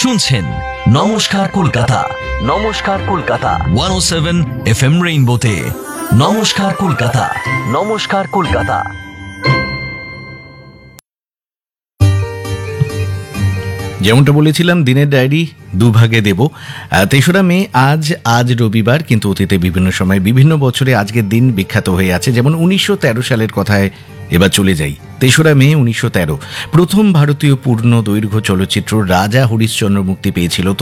শুনছেন নমস্কার কলকাতা, নমস্কার কলকাতা 107 FM রেইনবোতে। নমস্কার কলকাতা, নমস্কার কলকাতা। যেমনটা বলেছিলাম, দিনের ডায়েরি দুভাগে দেব। ৩রা মে আজ রবিবার, কিন্তু অতীতে বিভিন্ন সময় বিভিন্ন বছরে আজকের দিন বিখ্যাত হয়ে আছে। যেমন 1913 সালের কথায় এবার চলে যাই। ৩রা মে 1913 প্রথম ভারতীয় পূর্ণ দৈর্ঘ্য চলচ্চিত্র রাজা হরিশ্চন্দ্র মুক্তি পেয়েছিল।